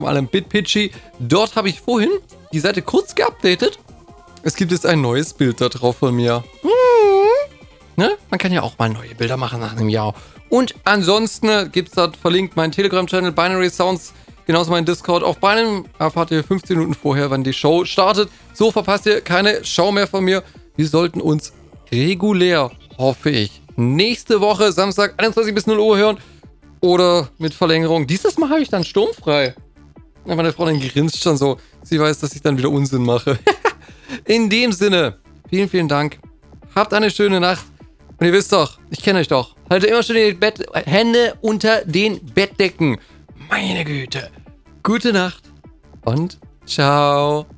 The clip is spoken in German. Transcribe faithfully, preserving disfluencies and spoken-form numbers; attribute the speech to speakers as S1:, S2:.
S1: Vor allem BitPitchy. Dort habe ich vorhin die Seite kurz geupdatet. Es gibt jetzt ein neues Bild da drauf von mir. Hm. Ne? Man kann ja auch mal neue Bilder machen nach einem Jahr. Und ansonsten gibt es dort verlinkt meinen Telegram-Channel Binary Sounds, genauso mein Discord. Auf Beinem erfahrt ihr fünfzehn Minuten vorher, wann die Show startet. So verpasst ihr keine Show mehr von mir. Wir sollten uns regulär, hoffe ich, nächste Woche Samstag einundzwanzig bis null Uhr hören. Oder mit Verlängerung. Dieses Mal habe ich dann sturmfrei. Ja, meine Freundin grinst schon so. Sie weiß, dass ich dann wieder Unsinn mache. In dem Sinne, vielen, vielen Dank. Habt eine schöne Nacht. Und ihr wisst doch, ich kenne euch doch. Haltet immer schön die Bett Hände unter den Bettdecken. Meine Güte. Gute Nacht und ciao.